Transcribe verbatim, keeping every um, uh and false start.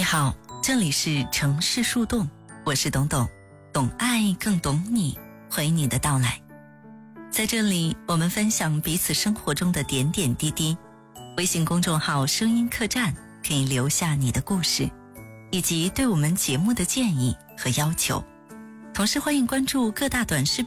好，这里是城市树洞，我是董董，懂爱更懂你，欢迎你的到来。在这里，我们分享彼此生活中的点点滴滴。微信公众号声音客栈可以留下你的故事，以及对我们节目的建议和要求。同时欢迎关注各大短视